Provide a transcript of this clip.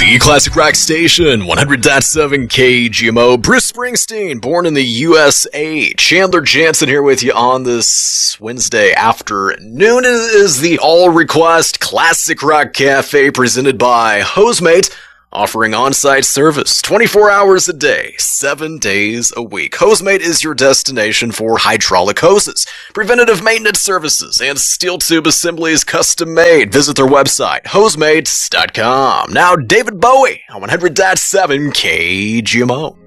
The Classic Rock Station, 100.7 KGMO. Bruce Springsteen, born in the USA. Chandler Jansen here with you on this Wednesday afternoon. It is the All Request Classic Rock Cafe presented by Hosemate, offering on-site service 24 hours a day, 7 days a week. Hosemate is your destination for hydraulic hoses, preventative maintenance services, and steel tube assemblies custom made. Visit their website, hosemates.com. Now, David Bowie on 100.7 KGMO.